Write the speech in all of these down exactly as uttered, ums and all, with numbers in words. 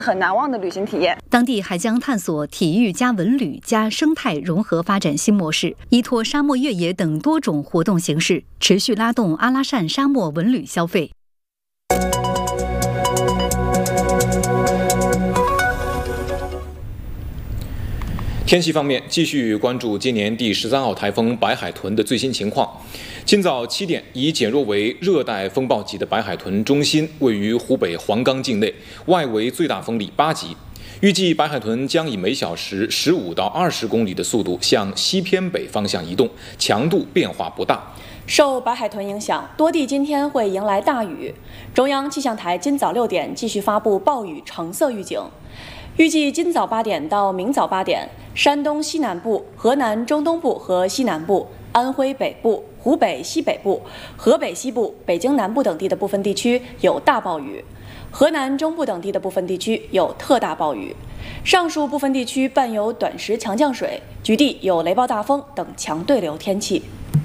很难忘的旅行体验。 当地还将探索体育加文旅加生态融合发展新模式，依托沙漠越野等多种活动形式，持续拉动阿拉善沙漠文旅消费。 天气方面，继续关注今年第十三号台风白海豚的最新情况。今早七点，已减弱为热带风暴级的白海豚中心位于湖北黄冈境内，外围最大风力八级。预计白海豚将以每小时十五到二十公里的速度向西偏北方向移动，强度变化不大。 受白海豚影响，多地今天会迎来大雨。中央气象台今早六点继续发布暴雨橙色预警。预计今早八点到明早八点，山东西南部、河南中东部和西南部、安徽北部、湖北西北部、河北西部、北京南部等地的部分地区有大暴雨，河南中部等地的部分地区有特大暴雨。上述部分地区伴有短时强降水，局地有雷暴大风等强对流天气。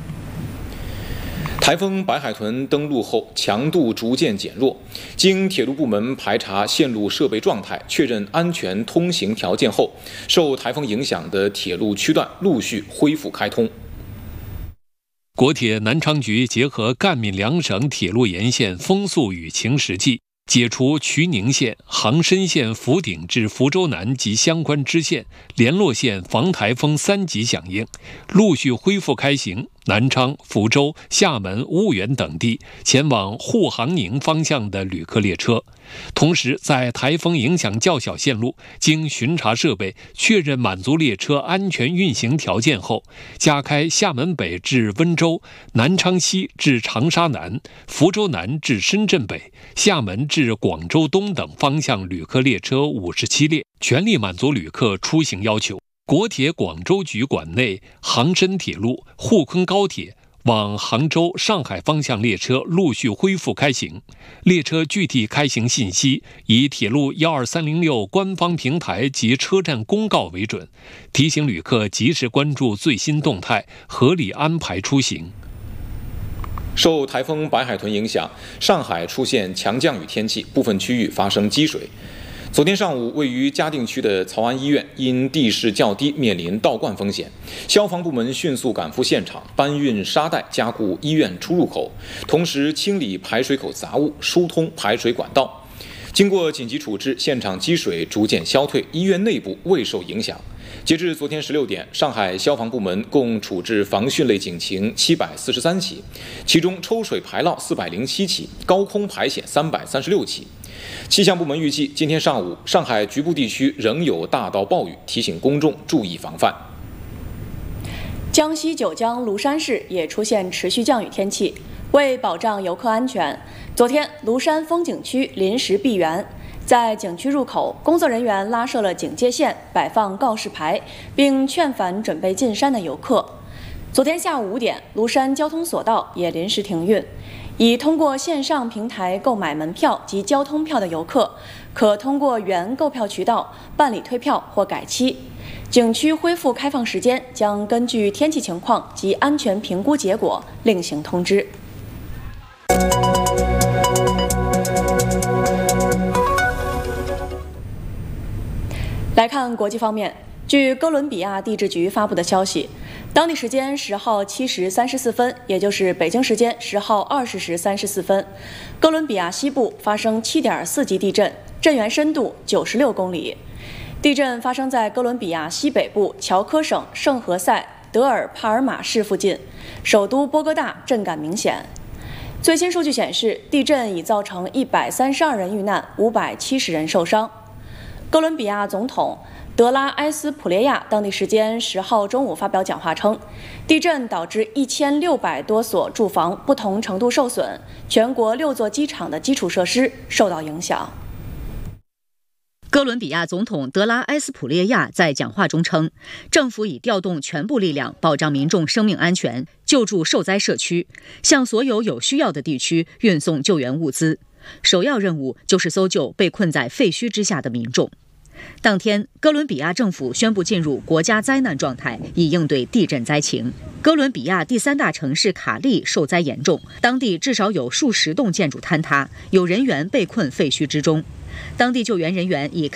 台风白海豚登陆后，强度逐渐减弱。经铁路部门排查线路设备状态，确认安全通行条件后，受台风影响的铁路区段陆续恢复开通。 国铁南昌局结合赣闽两省铁路沿线风速雨情实际，解除瞿宁线、杭深线福鼎至福州南及相关支线、联络线防台风三级响应，陆续恢复开行南昌、福州、厦门、婺源等地前往沪杭宁方向的旅客列车。同时，在台风影响较小线路，经巡查设备确认满足列车安全运行条件后，加开厦门北至温州、南昌西至长沙南、福州南至深圳北、厦门至广州东等方向旅客列车五十七列，全力满足旅客出行要求。国铁广州局管内杭深铁路、沪昆高铁往杭州、上海方向列车陆续恢复开行，列车具体开行信息以铁路一二三零六官方平台及车站公告为准，提醒旅客及时关注最新动态，合理安排出行。 受台风白海豚影响，上海出现强降雨天气，部分区域发生积水。昨天上午，位于嘉定区的曹安医院因地势较低，面临倒灌风险，消防部门迅速赶赴现场，搬运沙袋加固医院出入口，同时清理排水口杂物，疏通排水管道。经过紧急处置，现场积水逐渐消退，医院内部未受影响。截至昨天十六点，上海消防部门共处置防汛类警情七百四十三起，其中抽水排涝四百零七起，高空排险三百三十六起。气象部门预计，今天上午上海局部地区仍有大到暴雨，提醒公众注意防范。 江西九江庐山市也出现持续降雨天气，为保障游客安全，昨天庐山风景区临时闭园。在景区入口，工作人员拉设了警戒线，摆放告示牌，并劝返准备进山的游客。昨天下午五点，庐山交通索道也临时停运，已通过线上平台购买门票及交通票的游客，可通过原购票渠道办理退票或改期。景区恢复开放时间将根据天气情况及安全评估结果另行通知。来看国际方面，据哥伦比亚地质局发布的消息，当地时间十号七时三十四分，也就是北京时间十号二十时三十四分，哥伦比亚西部发生七点四级地震，震源深度九十六公里。地震发生在哥伦比亚西北部乔科省圣何塞德尔帕尔马市附近，首都波哥大震感明显。最新数据显示，地震已造成一百三十二人遇难，五百七十人受伤。哥伦比亚总统德拉埃斯普列亚当地时间十号中午发表讲话称，地震导致一千六百多所住房不同程度受损，全国六座机场的基础设施受到影响。 哥伦比亚总统德拉埃斯普列亚在讲话中称，政府已调动全部力量保障民众生命安全，救助受灾社区，向所有有需要的地区运送救援物资。首要任务就是搜救被困在废墟之下的民众。当天，哥伦比亚政府宣布进入国家灾难状态，以应对地震灾情。哥伦比亚第三大城市卡利受灾严重，当地至少有数十栋建筑坍塌，有人员被困废墟之中。 当地救援人员已